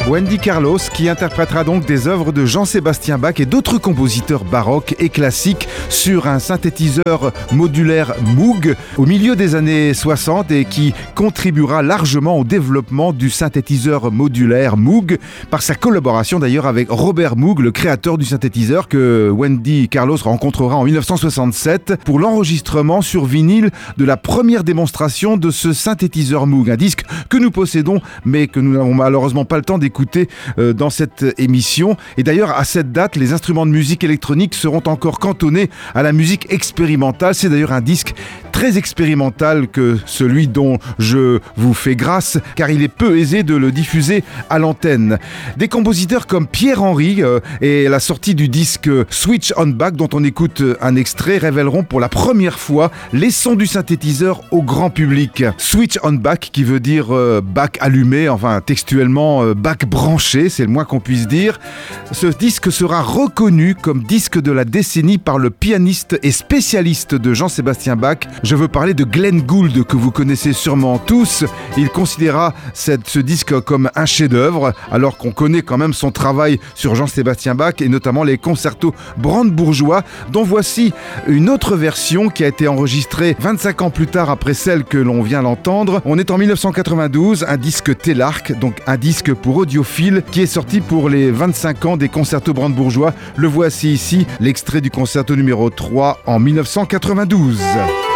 Wendy Carlos qui interprétera donc des œuvres de Jean-Sébastien Bach et d'autres compositeurs baroques et classiques sur un synthétiseur modulaire Moog au milieu des années 60 et qui contribuera largement au développement du synthétiseur modulaire Moog par sa collaboration d'ailleurs avec Robert Moog, le créateur du synthétiseur que Wendy Carlos rencontrera en 1967 pour l'enregistrement sur vinyle de la première démonstration de ce synthétiseur Moog, un disque que nous possédons mais que nous n'avons malheureusement pas le temps d'écouter dans cette émission. Et d'ailleurs, à cette date, les instruments de musique électronique seront encore cantonnés à la musique expérimentale. C'est d'ailleurs un disque très expérimental que celui dont je vous fais grâce, car il est peu aisé de le diffuser à l'antenne. Des compositeurs comme Pierre Henry et la sortie du disque Switch on Bach, dont on écoute un extrait, révéleront pour la première fois les sons du synthétiseur au grand public. Switch on Bach, qui veut dire Bach allumé, enfin textuellement Bach branché, c'est le moins qu'on puisse dire. Ce disque sera reconnu comme disque de la décennie par le pianiste et spécialiste de Jean-Sébastien Bach. Je veux parler de Glenn Gould, que vous connaissez sûrement tous. Il considéra ce disque comme un chef-d'œuvre, alors qu'on connaît quand même son travail sur Jean-Sébastien Bach et notamment les concertos brandebourgeois, dont voici une autre version qui a été enregistrée 25 ans plus tard après celle que l'on vient d'entendre. On est en 1992, un disque Telarc, donc un disque pour audiophile qui est sorti pour les 25 ans des concertos brandebourgeois. Le voici ici, l'extrait du concerto numéro 3 en 1992.